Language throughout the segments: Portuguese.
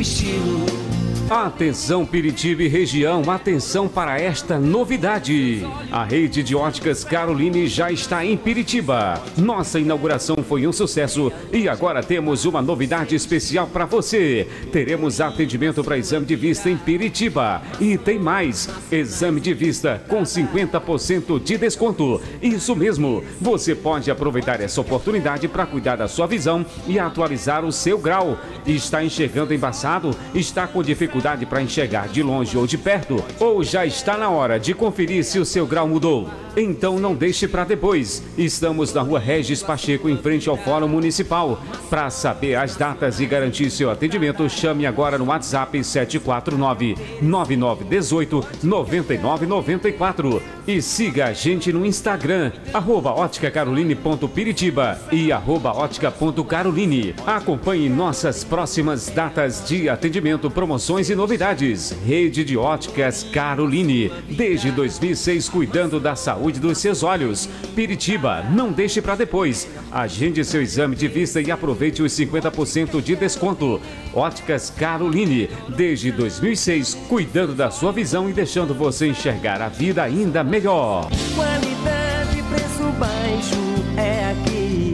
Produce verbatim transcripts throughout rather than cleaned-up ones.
estilo. Atenção Piritiba e região, atenção para esta novidade. A rede de óticas Caroline já está em Piritiba. Nossa inauguração foi um sucesso e agora temos uma novidade especial para você. Teremos atendimento para exame de vista em Piritiba. E tem mais, exame de vista com cinquenta por cento de desconto. Isso mesmo, você pode aproveitar essa oportunidade para cuidar da sua visão e atualizar o seu grau. Está enxergando embaçado? Está com dificuldade para enxergar de longe ou de perto? Ou já está na hora de conferir se o seu grau mudou? Então não deixe para depois. Estamos na rua Regis Pacheco, em frente ao Fórum Municipal. Para saber as datas e garantir seu atendimento, chame agora no WhatsApp sete quatro nove, nove nove um oito, nove nove nove quatro e siga a gente no Instagram, arroba ótica caroline ponto piritiba e arroba ótica ponto caroline. Acompanhe nossas próximas datas de atendimento, promoções e novidades. Rede de Óticas Caroline, desde dois mil e seis, cuidando da saúde dos seus olhos. Piritiba, não deixe para depois. Agende seu exame de vista e aproveite os cinquenta por cento de desconto. Óticas Caroline, desde dois mil e seis, cuidando da sua visão e deixando você enxergar a vida ainda melhor. Qualidade, preço baixo, é aqui.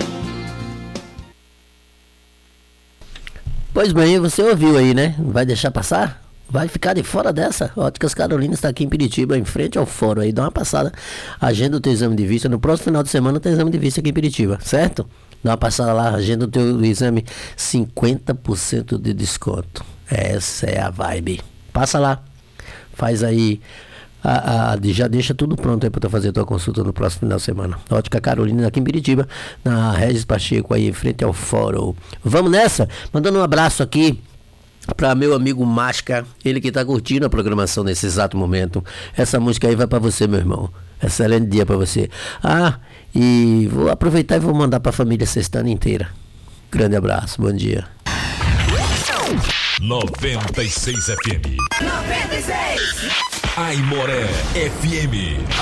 Pois bem, você ouviu aí, né? Vai deixar passar? Vai ficar de fora dessa? Óticas Carolina está aqui em Piritiba, em frente ao fórum aí. Dá uma passada. Agenda o teu exame de vista. No próximo final de semana tem exame de vista aqui em Piritiba, certo? Dá uma passada lá, agenda o teu exame. cinquenta por cento de desconto. Essa é a vibe. Passa lá. Faz aí. A, a, já deixa tudo pronto aí para tu fazer a tua consulta no próximo final de semana. Ótica Carolina aqui em Piritiba, na Regis Pacheco aí em frente ao fórum. Vamos nessa? Mandando um abraço aqui para meu amigo Masca, ele que tá curtindo a programação nesse exato momento. Essa música aí vai para você, meu irmão. Excelente dia para você. Ah, e vou aproveitar e vou mandar para a família Sextana inteira. Grande abraço, bom dia. noventa e seis F M. noventa e seis. Aimoré F M.